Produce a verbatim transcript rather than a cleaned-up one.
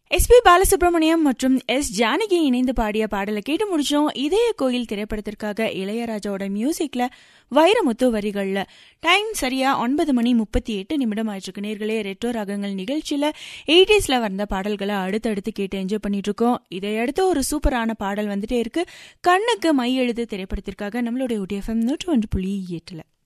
S B Balasubramaniam மற்றும் S Janaki இணைந்து பாடிய பாடலை கேட்டு முடிச்சோம். இதய கோயில் திரைப்படத்திற்காக இளையராஜாவோட மியூசிக்ல வைரமுத்து வரிகள்ல. டைம் சரியா ஒன்பது மணி முப்பத்தி எட்டு நிமிடம் ஆயிடுச்சு. நேர்களே, ரெட்ரோ ராகங்கள் நிகழ்ச்சியில எயிட்டிஸ்ல வந்த பாடல்களை அடுத்தடுத்து கேட்டு என்ஜாய் பண்ணிட்டு இருக்கோம். இதையடுத்து ஒரு சூப்பரான பாடல் வந்துட்டே இருக்கு. கண்ணுக்கு மை எழுது திரைப்படத்திற்காக நம்மளுடைய ஒடிஎஃப்எம் நூற்று ஒன்று புள்ளி எட்டுல